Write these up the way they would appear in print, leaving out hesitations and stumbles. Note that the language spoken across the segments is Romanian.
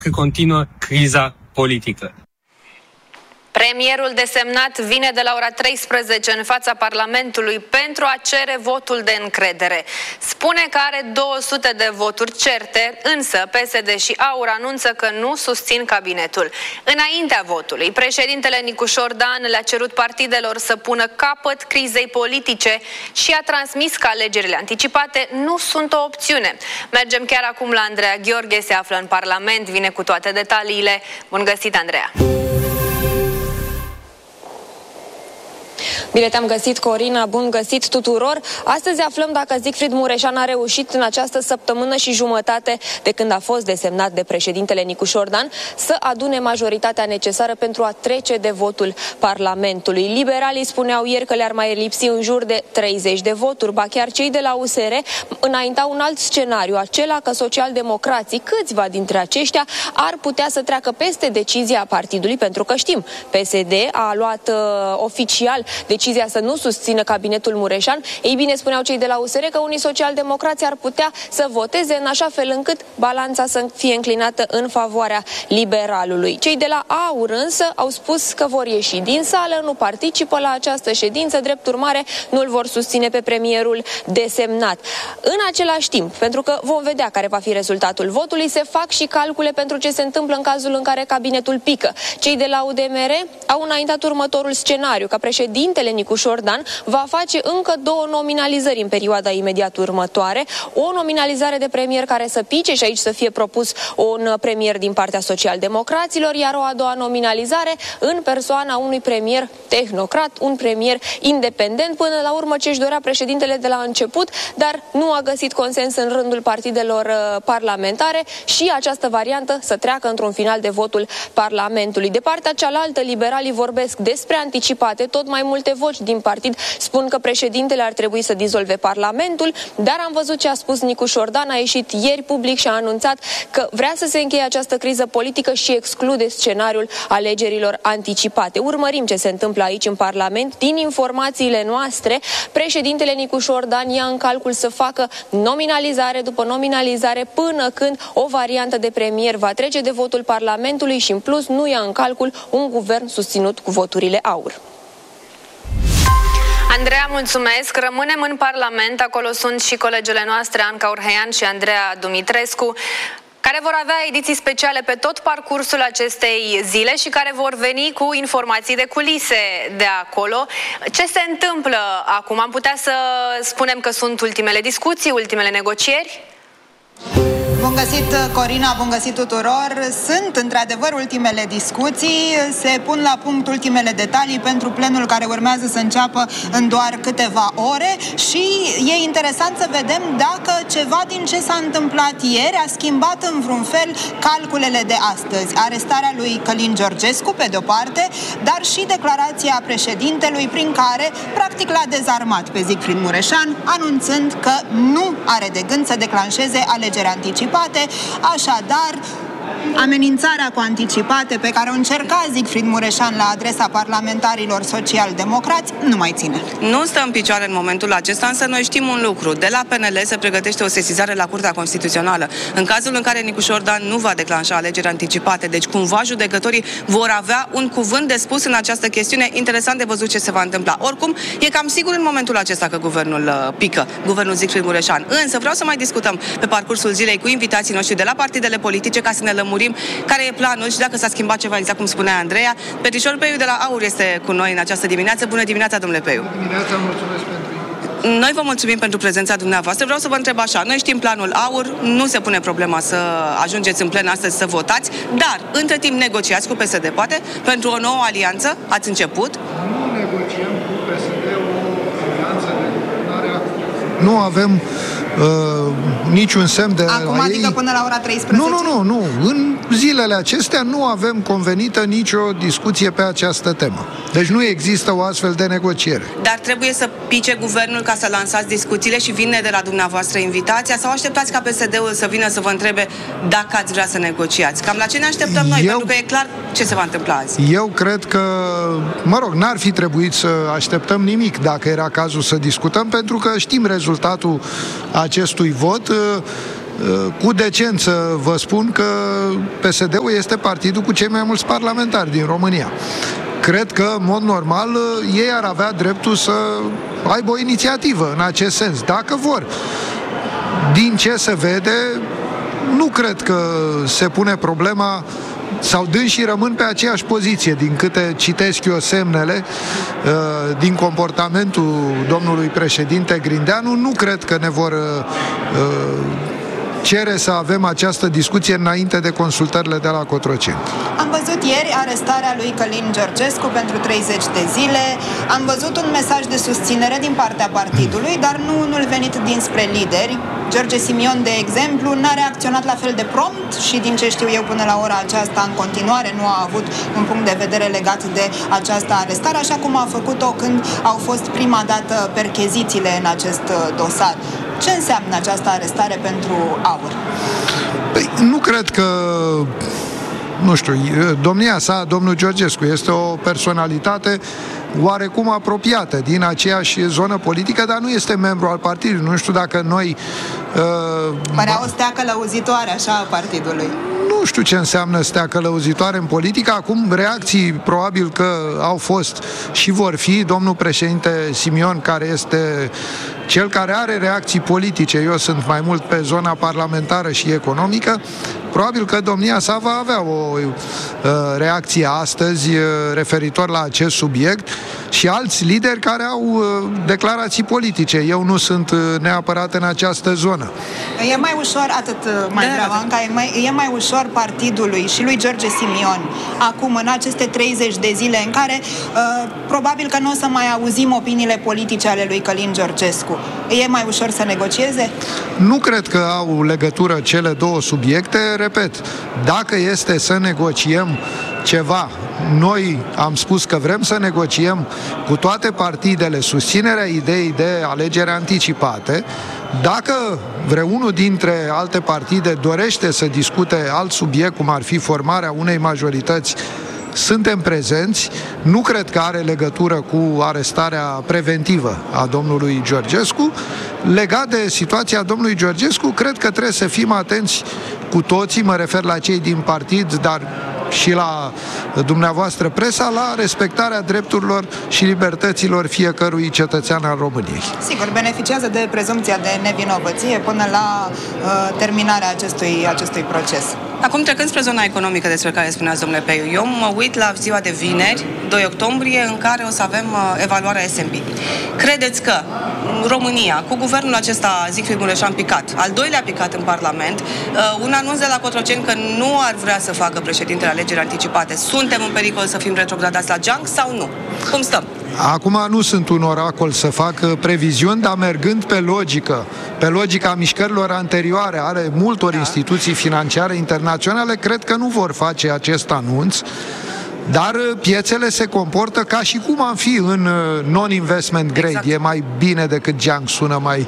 că continuă criza politică. Premierul desemnat vine de la ora 13 în fața Parlamentului pentru a cere votul de încredere. Spune că are 200 de voturi certe, însă PSD și AUR anunță că nu susțin cabinetul. Înaintea votului, președintele Nicușor Dan le-a cerut partidelor să pună capăt crizei politice și a transmis că alegerile anticipate nu sunt o opțiune. Mergem chiar acum la Andreea Gheorghe, se află în Parlament, vine cu toate detaliile. Bun găsit, Andreea! Bine te-am găsit, Corina, bun găsit tuturor! Astăzi aflăm dacă Siegfried Mureșan a reușit în această săptămână și jumătate de când a fost desemnat de președintele Nicușor Dan să adune majoritatea necesară pentru a trece de votul Parlamentului. Liberalii spuneau ieri că le-ar mai lipsi în jur de 30 de voturi, ba chiar cei de la USR înaintau un alt scenariu, acela că socialdemocrații, câțiva dintre aceștia, ar putea să treacă peste decizia partidului, pentru că știm, PSD a luat oficial decizia să nu susțină cabinetul Mureșan. Ei bine, spuneau cei de la USR că unii socialdemocrați ar putea să voteze în așa fel încât balanța să fie înclinată în favoarea liberalului. Cei de la AUR însă au spus că vor ieși din sală, nu participă la această ședință, drept urmare nu-l vor susține pe premierul desemnat. În același timp, pentru că vom vedea care va fi rezultatul votului, se fac și calcule pentru ce se întâmplă în cazul în care cabinetul pică. Cei de la UDMR au înaintat următorul scenariu, că președintele Nicușor Dan va face încă 2 nominalizări în perioada imediat următoare. O nominalizare de premier care să pice și aici să fie propus un premier din partea socialdemocraților, iar o a doua nominalizare în persoana unui premier tehnocrat, un premier independent, până la urmă ce își dorea președintele de la început, dar nu a găsit consens în rândul partidelor parlamentare și această variantă să treacă într-un final de votul Parlamentului. De partea cealaltă, liberalii vorbesc despre anticipate, tot mai multe voci din partid spun că președintele ar trebui să dizolve Parlamentul, dar am văzut ce a spus Nicușor Dan, a ieșit ieri public și a anunțat că vrea să se încheie această criză politică și exclude scenariul alegerilor anticipate. Urmărim ce se întâmplă aici în Parlament. Din informațiile noastre, președintele Nicușor Dan ia în calcul să facă nominalizare după nominalizare până când o variantă de premier va trece de votul Parlamentului și în plus nu ia în calcul un guvern susținut cu voturile AUR. Andreea, mulțumesc. Rămânem în Parlament. Acolo sunt și colegele noastre, Anca Urheian și Andreea Dumitrescu, care vor avea ediții speciale pe tot parcursul acestei zile și care vor veni cu informații de culise de acolo. Ce se întâmplă acum? Am putea să spunem că sunt ultimele discuții, ultimele negocieri? Bun găsit, Corina, bun găsit tuturor. Sunt, într-adevăr, ultimele discuții. Se pun la punct ultimele detalii pentru plenul care urmează să înceapă în doar câteva ore și e interesant să vedem dacă ceva din ce s-a întâmplat ieri a schimbat în vreun fel calculele de astăzi. Arestarea lui Călin Georgescu, pe de-o parte, dar și declarația președintelui prin care, practic, l-a dezarmat pe Siegfried Mureșan, anunțând că nu are de gând să declanșeze alegeri anticipate. Așadar, amenințarea cu anticipate pe care o încerca Siegfried Mureșan la adresa parlamentarilor social-democrați nu mai ține. Nu stă în picioare în momentul acesta, însă noi știm un lucru. De la PNL se pregătește o sesizare la Curtea Constituțională. În cazul în care Nicușor Dan nu va declanșa alegeri anticipate, deci cumva judecătorii vor avea un cuvânt de spus în această chestiune. Interesant de văzut ce se va întâmpla. Oricum, e cam sigur în momentul acesta că guvernul pică, guvernul Siegfried Mureșan. Însă vreau să mai discutăm pe parcursul zilei cu invitații noștri de la partidele politice ca să ne lămurim care e planul și dacă s-a schimbat ceva, exact cum spunea Andreea. Petrișor Peiu de la AUR este cu noi în această dimineață. Bună dimineața, domnule Peiu! Bună dimineața, mulțumesc pentru... Noi vă mulțumim pentru prezența dumneavoastră. Vreau să vă întreb așa, noi știm planul AUR, nu se pune problema să ajungeți în plen astăzi să votați, dar între timp negociați cu PSD, poate, pentru o nouă alianță? Ați început? Nu negociem cu PSD o alianță de guvernare. Nu avem niciun semn de acum, la adică ei. Până la ora 13? Nu. În zilele acestea nu avem convenită nicio discuție pe această temă. Deci nu există o astfel de negociere. Dar trebuie să pice guvernul ca să lansați discuțiile și vine de la dumneavoastră invitația sau așteptați ca PSD-ul să vină să vă întrebe dacă ați vrea să negociați? Cam la ce ne așteptăm noi? Pentru că e clar ce se va întâmpla azi. Eu cred că, n-ar fi trebuit să așteptăm nimic dacă era cazul să discutăm, pentru că știm rezultatul acestui vot. Cu decență vă spun că PSD-ul este partidul cu cei mai mulți parlamentari din România. Cred că, în mod normal, ei ar avea dreptul să aibă o inițiativă în acest sens, dacă vor. Din ce se vede, nu cred că se pune problema, sau dânsii rămân pe aceeași poziție, din câte citesc eu semnele din comportamentul domnului președinte Grindeanu. Nu cred că ne vor cere să avem această discuție înainte de consultările de la Cotroceni. Am văzut ieri arestarea lui Călin Georgescu pentru 30 de zile. Am văzut un mesaj de susținere din partea partidului, dar nu unul venit dinspre lideri. George Simion, de exemplu, n-a reacționat la fel de prompt și, din ce știu eu, până la ora aceasta, în continuare nu a avut un punct de vedere legat de această arestare, așa cum a făcut-o când au fost prima dată perchezițiile în acest dosar. Ce înseamnă această arestare pentru AUR? Păi, nu cred că, nu știu, domnia sa, domnul Georgescu, este o personalitate oarecum apropiată din aceeași zonă politică, dar nu este membru al partidului. Nu știu dacă noi... Părea o stea călăuzitoare, așa, a partidului. Nu știu ce înseamnă stea călăuzitoare în politică. Acum, reacții probabil că au fost și vor fi. Domnul președinte Simion, care este cel care are reacții politice, eu sunt mai mult pe zona parlamentară și economică, probabil că domnia sa va avea o reacție astăzi referitor la acest subiect și alți lideri care au declarații politice. Eu nu sunt neapărat în această zonă. E mai ușor, e mai ușor partidului și lui George Simion acum, în aceste 30 de zile în care probabil că nu o să mai auzim opiniile politice ale lui Călin Georgescu. E mai ușor să negocieze? Nu cred că au legătură cele două subiecte. Repet, dacă este să negociem ceva, noi am spus că vrem să negociem cu toate partidele susținerea ideii de alegeri anticipate. Dacă vreunul dintre alte partide dorește să discute alt subiect, cum ar fi formarea unei majorități, suntem prezenți. Nu cred că are legătură cu arestarea preventivă a domnului Georgescu. Legat de situația domnului Georgescu, cred că trebuie să fim atenți cu toții, mă refer la cei din partid, dar și la dumneavoastră presa, la respectarea drepturilor și libertăților fiecărui cetățean al României. Sigur, beneficiază de prezumția de nevinovăție până la terminarea acestui proces. Acum, trecând spre zona economică despre care spuneați, domnule Peiu, eu mă uit la ziua de vineri, 2 octombrie, în care o să avem evaluarea S&P. Credeți că România, cu guvernul acesta Siegfried Mureșan picat, al doilea picat în Parlament, un anunț de la Cotroceni că nu ar vrea să facă președintele alegeri anticipate, suntem în pericol să fim retrogradați la geanc sau nu? Cum stăm? Acum nu sunt un oracol să fac previziuni, dar mergând pe logica mișcărilor anterioare ale multor instituții financiare internaționale, cred că nu vor face acest anunț, dar piețele se comportă ca și cum am fi în non-investment grade. Exact. E mai bine decât geanc, sună mai...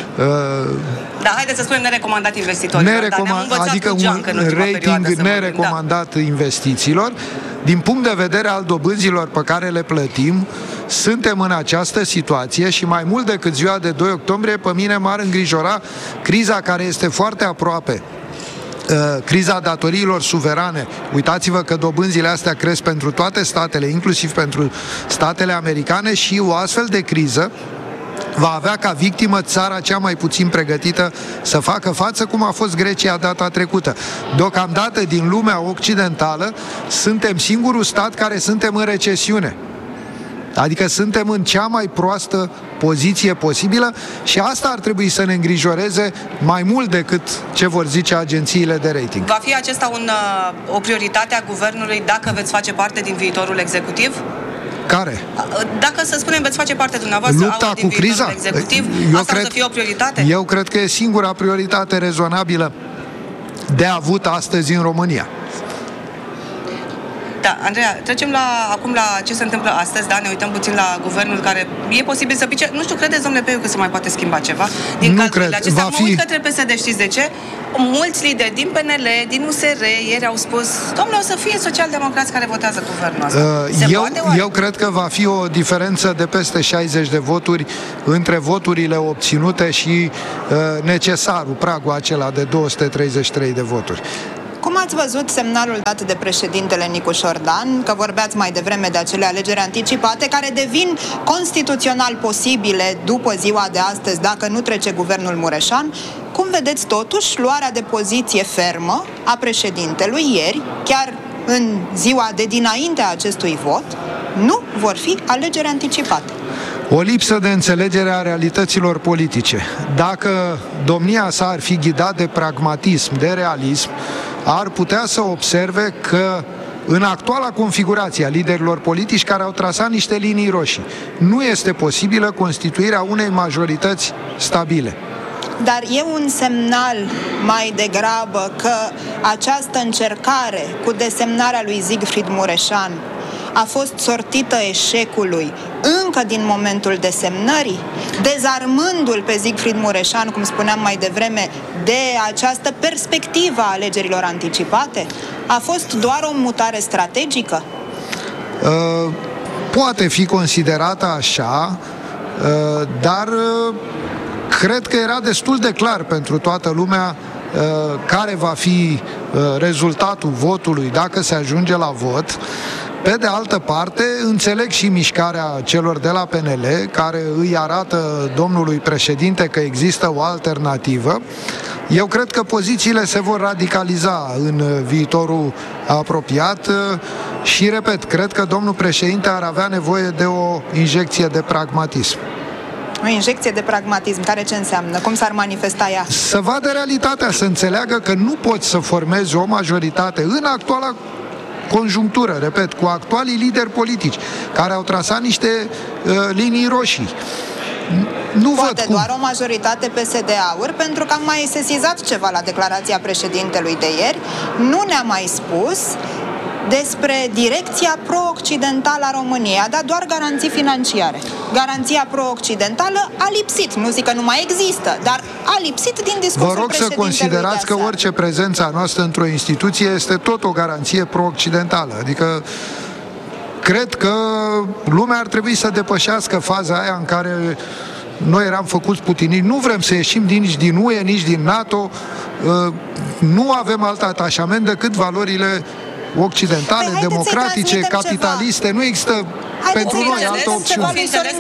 Da, haideți să spunem nerecomandat investitorilor. Adică un rating nerecomandat investițiilor. Din punct de vedere al dobânzilor pe care le plătim, suntem în această situație și mai mult decât ziua de 2 octombrie, pe mine m-ar îngrijora criza care este foarte aproape. Criza datoriilor suverane. Uitați-vă că dobânzile astea cresc pentru toate statele, inclusiv pentru statele americane, și o astfel de criză va avea ca victimă țara cea mai puțin pregătită să facă față, cum a fost Grecia data trecută. Deocamdată, din lumea occidentală, suntem singurul stat care suntem în recesiune. Adică suntem în cea mai proastă poziție posibilă și asta ar trebui să ne îngrijoreze mai mult decât ce vor zice agențiile de rating. Va fi acesta o prioritate a guvernului dacă veți face parte din viitorul executiv? Care? Dacă, să spunem, veți face parte dumneavoastră lupta cu criza? Executiv, asta o să fie o prioritate? Eu cred că e singura prioritate rezonabilă de avut astăzi în România. Da, Andreea, trecem acum la ce se întâmplă astăzi, da? Ne uităm puțin la guvernul care e posibil să pice. Nu știu, credeți, domnule Peiu, că se mai poate schimba ceva? Din calculele acestea, mă uit către PSD, știți de ce? Mulți lideri din PNL, din USR, ieri au spus, domnule, o să fie socialdemocrați care votează guvernul ăsta. Eu cred că va fi o diferență de peste 60 de voturi între voturile obținute și necesarul, pragul acela de 233 de voturi. Cum ați văzut semnalul dat de președintele Nicu Șordan, că vorbeați mai devreme de acele alegeri anticipate, care devin constituțional posibile după ziua de astăzi, dacă nu trece guvernul Mureșan? Cum vedeți totuși luarea de poziție fermă a președintelui ieri, chiar în ziua de dinainte a acestui vot, nu vor fi alegeri anticipate? O lipsă de înțelegere a realităților politice. Dacă domnia sa ar fi ghidat de pragmatism, de realism, ar putea să observe că în actuala configurație a liderilor politici care au trasat niște linii roșii, nu este posibilă constituirea unei majorități stabile. Dar e un semnal mai degrabă că această încercare cu desemnarea lui Siegfried Mureșan a fost sortită eșecului încă din momentul desemnării, dezarmându-l pe Siegfried Mureșan, cum spuneam mai devreme, de această perspectivă a alegerilor anticipate? A fost doar o mutare strategică? Poate fi considerată așa, dar cred că era destul de clar pentru toată lumea care va fi rezultatul votului dacă se ajunge la vot. Pe de altă parte, înțeleg și mișcarea celor de la PNL, care îi arată domnului președinte că există o alternativă. Eu cred că pozițiile se vor radicaliza în viitorul apropiat și, repet, cred că domnul președinte ar avea nevoie de o injecție de pragmatism. O injecție de pragmatism, care ce înseamnă? Cum s-ar manifesta ea? Să vadă realitatea, să înțeleagă că nu poți să formezi o majoritate în actuala conjunctură, repet, cu actualii lideri politici care au trasat niște linii roșii. Nu Poate văd cum. doar o majoritate PSD-AUR, pentru că am mai sesizat ceva la declarația președintelui de ieri. Nu ne-a mai spus despre direcția pro-occidentală a României. A dat doar garanții financiare. Garanția pro-occidentală a lipsit. Nu zic că nu mai există, dar a lipsit din discursul Vă rog să considerați că orice prezența noastră într-o instituție este tot o garanție pro-occidentală. Adică cred că lumea ar trebui să depășească faza aia în care noi eram făcuți putinici. Nu vrem să ieșim nici din UE, nici din NATO. Nu avem alt atașament decât valorile occidentale, democratice, capitaliste. Ceva. Nu există pentru noi altă opțiune.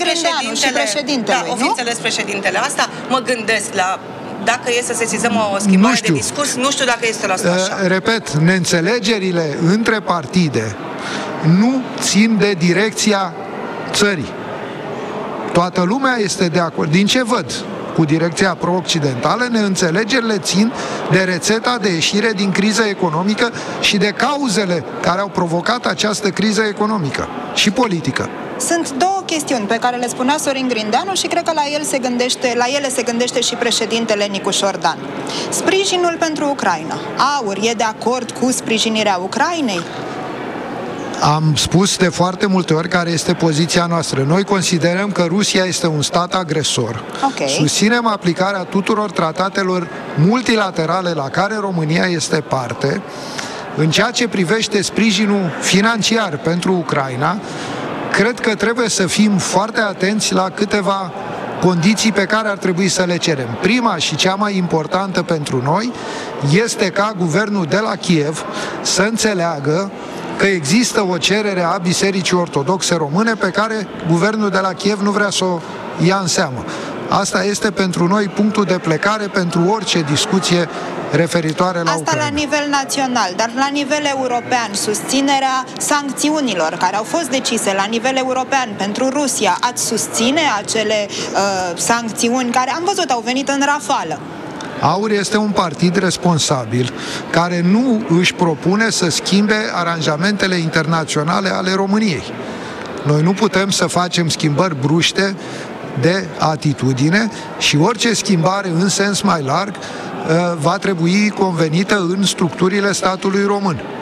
O fi înțeles președintele. Asta mă gândesc la... Dacă e să sesizăm o schimbare de discurs, nu știu dacă este la asta așa. Repet, neînțelegerile între partide nu țin de direcția țării. Toată lumea este de acord. Din ce văd? Cu direcția pro-occidentală, neînțelegerile țin de rețeta de ieșire din criză economică și de cauzele care au provocat această criză economică și politică. Sunt două chestiuni pe care le spunea Sorin Grindeanu și cred că la ele se gândește și președintele Nicu Șordan. Sprijinul pentru Ucraina. AUR e de acord cu sprijinirea Ucrainei? Am spus de foarte multe ori care este poziția noastră. Noi considerăm că Rusia este un stat agresor. Okay. Susținem aplicarea tuturor tratatelor multilaterale la care România este parte. În ceea ce privește sprijinul financiar pentru Ucraina, cred că trebuie să fim foarte atenți la câteva condiții pe care ar trebui să le cerem. Prima și cea mai importantă pentru noi este ca guvernul de la Kiev să înțeleagă că există o cerere a Bisericii Ortodoxe Române pe care guvernul de la Kiev nu vrea să o ia în seamă. Asta este pentru noi punctul de plecare pentru orice discuție referitoare la Ucraina. Asta la nivel național, dar la nivel european, susținerea sancțiunilor care au fost decise la nivel european pentru Rusia, ați susține acele sancțiuni care, am văzut, au venit în rafală? AUR este un partid responsabil care nu își propune să schimbe aranjamentele internaționale ale României. Noi nu putem să facem schimbări bruște de atitudine și orice schimbare în sens mai larg va trebui convenită în structurile statului român.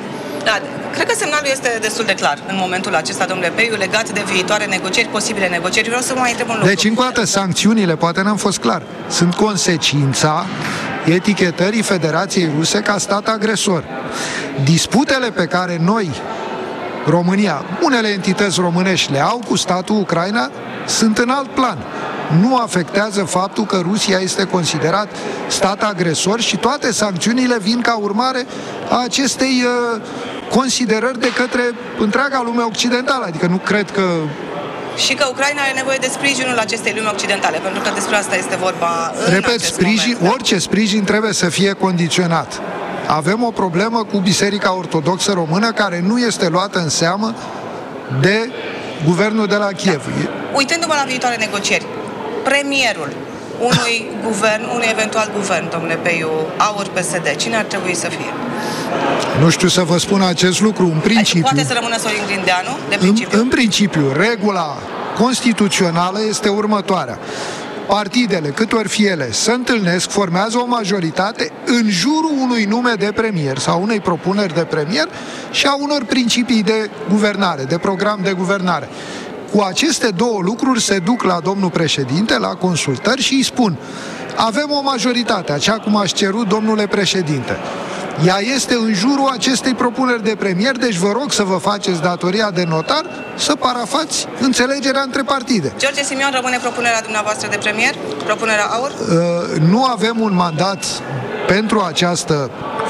Da, cred că semnalul este destul de clar în momentul acesta, domnule Peiu, legat de viitoare negocieri, posibile negocieri. Vreau să mai întreb un lucru. Deci, încă o dată, sancțiunile, poate n-am fost clar, sunt consecința etichetării Federației Ruse ca stat agresor. Disputele pe care noi, România, unele entități românești le au cu statul Ucraina, sunt în alt plan. Nu afectează faptul că Rusia este considerat stat agresor și toate sancțiunile vin ca urmare a acestei considerări de către întreaga lume occidentală. Adică nu cred că... Și că Ucraina are nevoie de sprijinul acestei lumi occidentale, pentru că despre asta este vorba în Repet, sprijin, moment, orice sprijin trebuie să fie condiționat. Avem o problemă cu Biserica Ortodoxă Română care nu este luată în seamă de guvernul de la Kiev. Da. Uitându-mă la viitoare negocieri, premierul unui guvern, unui eventual guvern, domnule Peiu, AUR PSD, cine ar trebui să fie? Nu știu să vă spun acest lucru. În principiu, poate să rămână Sorin Grindeanu, de principiu? În principiu, regula constituțională este următoarea. Partidele, cât ori fie ele, se întâlnesc, formează o majoritate în jurul unui nume de premier sau unei propuneri de premier și a unor principii de guvernare, de program de guvernare. Cu aceste două lucruri se duc la domnul președinte, la consultări și îi spun: avem o majoritate, așa cum ați cerut, domnule președinte. Ea este în jurul acestei propuneri de premier, deci vă rog să vă faceți datoria de notar, să parafați înțelegerea între partide. George Simion, rămâne propunerea dumneavoastră de premier? Propunerea AUR? Nu avem un mandat pentru această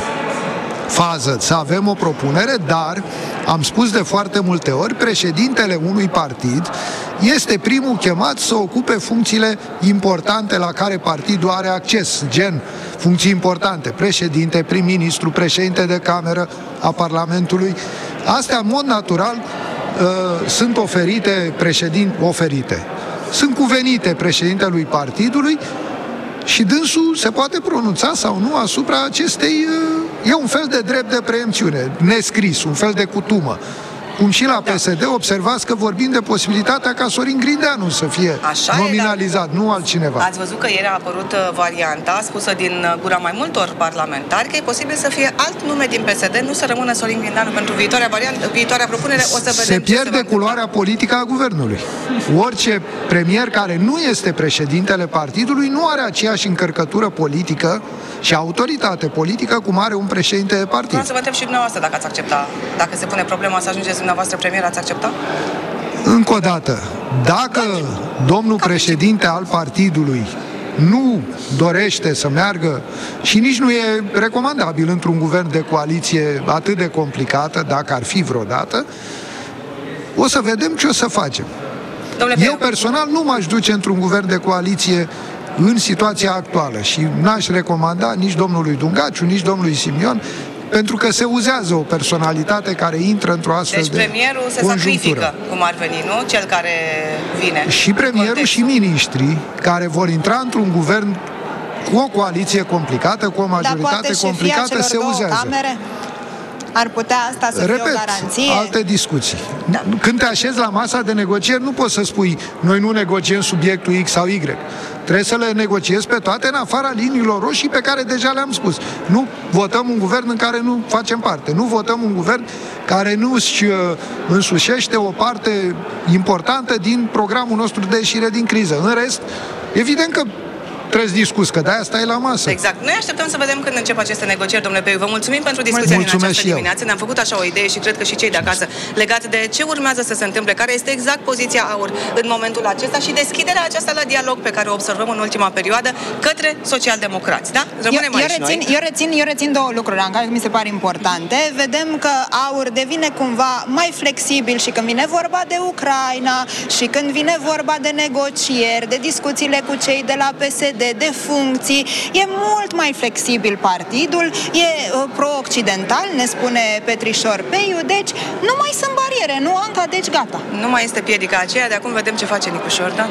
fază să avem o propunere, dar am spus de foarte multe ori, președintele unui partid este primul chemat să ocupe funcțiile importante la care partidul are acces, gen funcții importante, președinte, prim-ministru, președinte de cameră a Parlamentului. Astea, în mod natural, sunt sunt cuvenite președintelui partidului și dânsul se poate pronunța sau nu asupra acestei... E un fel de drept de preemțiune, nescris, un fel de cutumă. Cum și la PSD, observați că vorbim de posibilitatea ca Sorin Grindeanu să fie nominalizat, nu altcineva. Ați văzut că ieri a apărut varianta spusă din gura mai multor parlamentari că e posibil să fie alt nume din PSD, nu să rămână Sorin Grindeanu pentru viitoarea propunere. O să vedem. Se pierde culoarea politică a guvernului. Orice premier care nu este președintele partidului nu are aceeași încărcătură politică și autoritate politică cum are un președinte de partid. Vreau să vă întreb și dumneavoastră dacă ați accepta, dacă se pune problema să ajungeți dumneavoastră premier, ați accepta? Încă o dată, dacă domnul președinte al partidului nu dorește să meargă și nici nu e recomandabil într-un guvern de coaliție atât de complicată, dacă ar fi vreodată, o să vedem ce o să facem. Eu personal nu m-aș duce într-un guvern de coaliție în situația actuală și n-aș recomanda nici domnului Dungaciu, nici domnului Simion, pentru că se uzează o personalitate care intră într-o astfel de conjunctură. Deci premierul se sacrifică, cum ar veni, nu? Cel care vine. Și premierul și miniștrii care vor intra într-un guvern cu o coaliție complicată, cu o majoritate complicată, se uzează. Camere? Ar putea asta să fie o garanție? Alte discuții. Da. Când te așezi la masa de negocieri, nu poți să spui noi nu negociem subiectul X sau Y. Trebuie să le negociezi pe toate în afara liniilor roșii pe care deja le-am spus. Nu votăm un guvern în care nu facem parte. Nu votăm un guvern care nu își însușește o parte importantă din programul nostru de ieșire din criză. În rest, evident că trebuie discuți, că de-aia stai la masă. Exact. Noi așteptăm să vedem când încep aceste negocieri, domnule Peiu. Vă mulțumim pentru discuția din această dimineață. Ne-am făcut așa o idee și cred că și cei de acasă legat de ce urmează să se întâmple, care este exact poziția AUR în momentul acesta și deschiderea aceasta la dialog pe care o observăm în ultima perioadă către socialdemocrați. Da? Eu rețin două lucruri care mi se par importante. Vedem că AUR devine cumva mai flexibil și când vine vorba de Ucraina și când vine vorba de negocieri, de discuțiile cu cei de la PSD, de funcții, e mult mai flexibil partidul, e pro-occidental, ne spune Petrișor Peiu, deci nu mai sunt bariere, nu, Anca, deci gata. Nu mai este piedica aceea, de acum vedem ce face Nicu Șordan.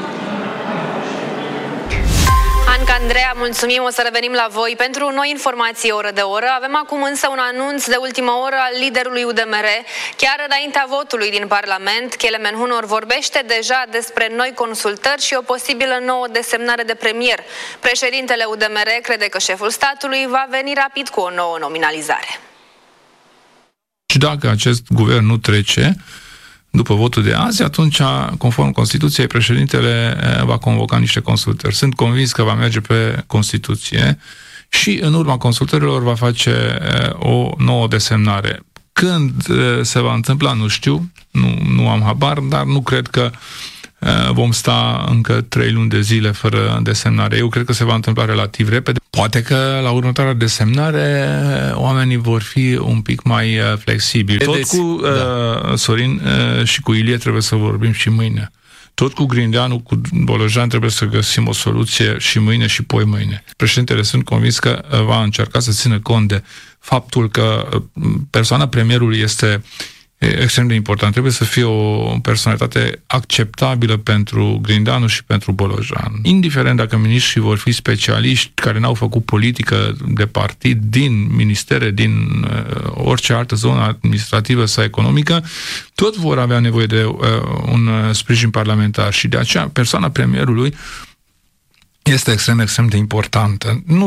Anca, Andreea, mulțumim, o să revenim la voi pentru noi informații oră de oră. Avem acum însă un anunț de ultimă oră al liderului UDMR. Chiar înaintea votului din Parlament, Kelemen Hunor vorbește deja despre noi consultări și o posibilă nouă desemnare de premier. Președintele UDMR crede că șeful statului va veni rapid cu o nouă nominalizare. Și dacă acest guvern nu trece după votul de azi, atunci, conform Constituției, președintele va convoca niște consultări. Sunt convins că va merge pe Constituție și în urma consultărilor va face o nouă desemnare. Când se va întâmpla, nu știu, nu am habar, dar nu cred că vom sta încă 3 luni de zile fără desemnare. Eu cred că se va întâmpla relativ repede. Poate că la următoarea desemnare oamenii vor fi un pic mai flexibili. Tot cu Sorin și cu Ilie trebuie să vorbim și mâine. Tot cu Grindeanu, cu Bolojan trebuie să găsim o soluție și mâine și poi mâine. Președintele sunt convins că va încerca să țină cont de faptul că persoana premierului este extrem de important. Trebuie să fie o personalitate acceptabilă pentru Grindeanu și pentru Bolojan. Indiferent dacă miniștrii vor fi specialiști care n-au făcut politică de partid din ministere, din orice altă zonă administrativă sau economică, tot vor avea nevoie de un sprijin parlamentar și de aceea persoana premierului este extrem de importantă. Nu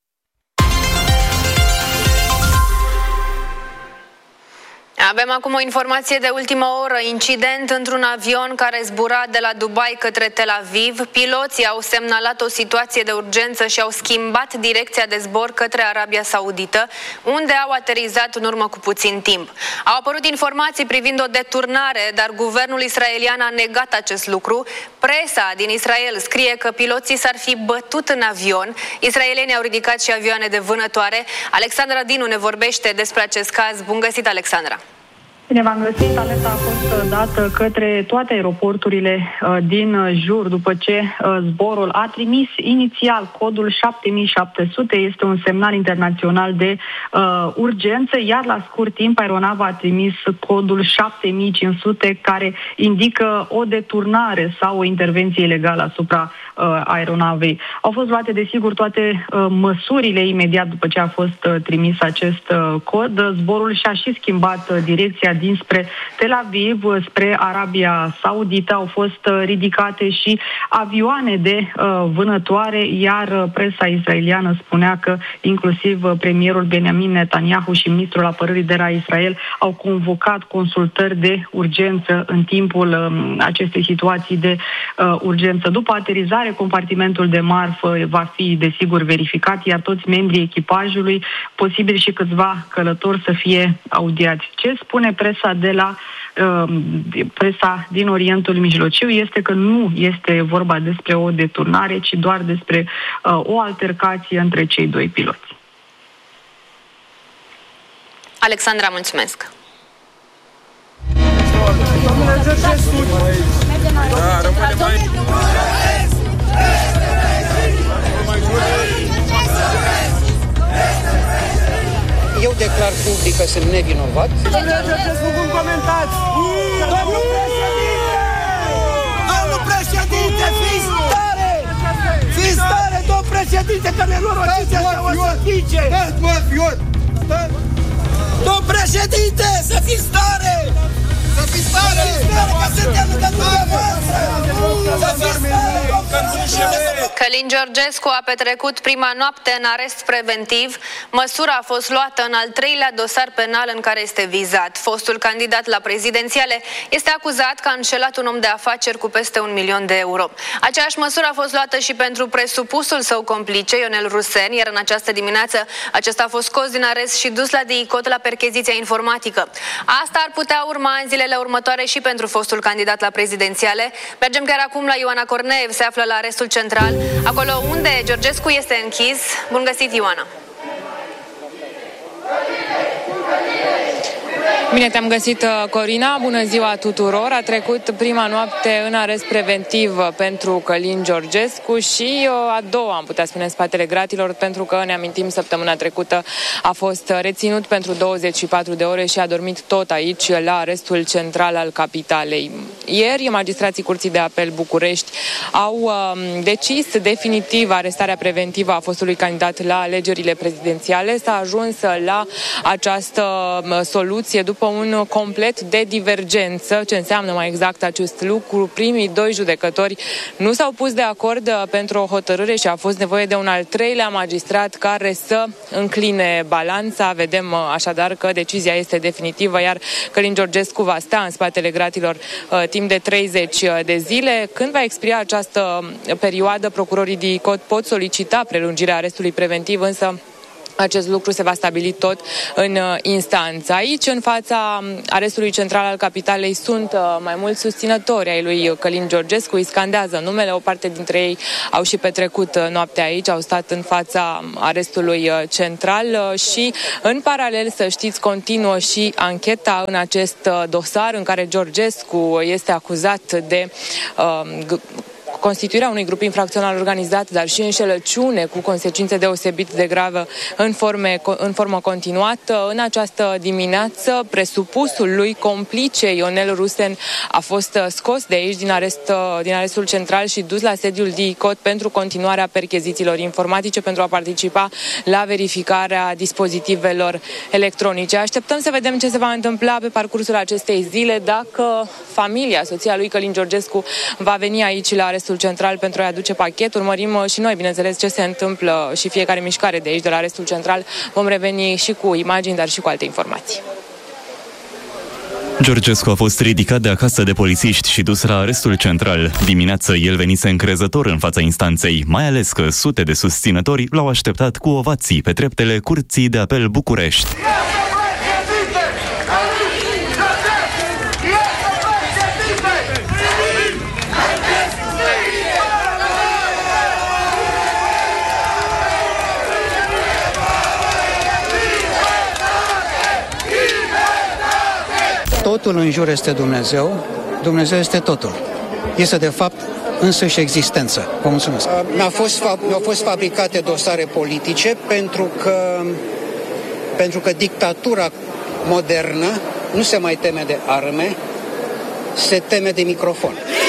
Avem acum o informație de ultimă oră. Incident într-un avion care zbura de la Dubai către Tel Aviv. Piloții au semnalat o situație de urgență și au schimbat direcția de zbor către Arabia Saudită, unde au aterizat în urmă cu puțin timp. Au apărut informații privind o deturnare, dar guvernul israelian a negat acest lucru. Presa din Israel scrie că piloții s-ar fi bătut în avion. Israelienii au ridicat și avioane de vânătoare. Alexandra Dinu ne vorbește despre acest caz. Bun găsit, Alexandra! Bine v-am găsit. Alerta a fost dată către toate aeroporturile din jur după ce zborul a trimis inițial codul 7700. Este un semnal internațional de urgență, iar la scurt timp aeronava a trimis codul 7500 care indică o deturnare sau o intervenție ilegală asupra aeronavei. Au fost luate, desigur, toate măsurile imediat după ce a fost trimis acest cod. Zborul și-a și schimbat direcția dinspre Tel Aviv spre Arabia Saudită. Au fost ridicate și avioane de vânătoare, iar presa israeliană spunea că inclusiv premierul Benjamin Netanyahu și ministrul apărării de la Israel au convocat consultări de urgență în timpul acestei situații de urgență. După aterizare, compartimentul de marfă va fi, desigur, verificat, iar toți membrii echipajului, posibil și câțiva călători, să fie audiați. Ce spune presa de la presa din Orientul Mijlociu este că nu este vorba despre o deturnare, ci doar despre o altercație între cei doi piloți. Alexandra, mulțumesc! Eu declar public că sunt nevinovat. Domnul președinte, fiți tare! Fiți tare, domnul președinte, că nenorociți așa o să fice! Domnul președinte, să fiți tare! Să fiți tare! Că suntem lângă dumneavoastră! Să fiți tare, domnul președinte! Călin Georgescu a petrecut prima noapte în arest preventiv. Măsura a fost luată în al 3-lea dosar penal în care este vizat. Fostul candidat la prezidențiale este acuzat că a înșelat un om de afaceri cu peste 1 milion de euro. Aceeași măsură a fost luată și pentru presupusul său complice, Ionel Rusen, iar în această dimineață acesta a fost scos din arest și dus la DICOT la percheziția informatică. Asta ar putea urma în zilele următoare și pentru fostul candidat la prezidențiale. Mergem chiar acum la Ioana Corneev, se află la arestul central, acolo unde Georgescu este închis. Bun găsit, Ioana! Bine te-am găsit, Corina, bună ziua tuturor. A trecut prima noapte în arest preventiv pentru Călin Georgescu și a doua, am putea spune, în spatele gratilor, pentru că, ne amintim, săptămâna trecută a fost reținut pentru 24 de ore și a dormit tot aici, la arestul central al capitalei. Ieri, magistrații Curții de Apel București au decis definitiv arestarea preventivă a fostului candidat la alegerile prezidențiale. S-a ajuns la această soluție după după un complet de divergență. Ce înseamnă mai exact acest lucru? Primii 2 judecători nu s-au pus de acord pentru o hotărâre și a fost nevoie de un al 3-lea magistrat care să încline balanța. Vedem așadar că decizia este definitivă, iar Călin Georgescu va sta în spatele gratilor timp de 30 de zile. Când va expira această perioadă, procurorii DICOT pot solicita prelungirea arestului preventiv, însă acest lucru se va stabili tot în instanță. Aici, în fața arestului central al capitalei, sunt mai mulți susținători ai lui Călin Georgescu, îi scandează numele, o parte dintre ei au și petrecut noaptea aici, au stat în fața arestului central și, în paralel, să știți, continuă și ancheta în acest dosar în care Georgescu este acuzat de constituirea unui grup infracțional organizat, dar și înșelăciune cu consecințe deosebit de grave în formă continuată. În această dimineață, presupusul lui complice Ionel Rusen a fost scos de aici din arestul central și dus la sediul DICOT pentru continuarea perchezițiilor informatice, pentru a participa la verificarea dispozitivelor electronice. Așteptăm să vedem ce se va întâmpla pe parcursul acestei zile, dacă familia, soția lui Călin Georgescu, va veni aici la arestul central pentru a-i aduce pachet. Urmărim și noi, bineînțeles, ce se întâmplă și fiecare mișcare de aici, de la arestul central. Vom reveni și cu imagini, dar și cu alte informații. Georgescu a fost ridicat de acasă de polițiști și dus la arestul central. Dimineață el venise încrezător în fața instanței, mai ales că sute de susținători l-au așteptat cu ovații pe treptele Curții de Apel București. Totul în jur este Dumnezeu, Dumnezeu este totul. Este de fapt însăși existență. Vă mulțumesc. Mi-au fost fabricate dosare politice pentru că dictatura modernă nu se mai teme de arme, se teme de microfon.